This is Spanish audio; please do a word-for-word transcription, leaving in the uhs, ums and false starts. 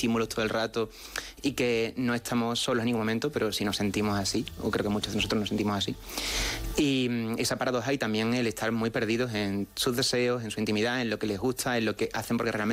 estímulos todo el rato y que no estamos solos en ningún momento, pero sí nos sentimos así, o creo que muchos de nosotros nos sentimos así. Y mm, esa paradoja y también el estar muy perdidos en sus deseos, en su intimidad, en lo que les gusta, en lo que hacen porque realmente